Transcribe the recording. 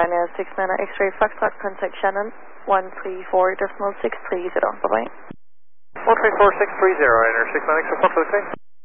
California 69 X-ray Foxtrot, contact Shannon 134.630. Bye-bye. 134.630, enter 69 X-ray Foxtrot.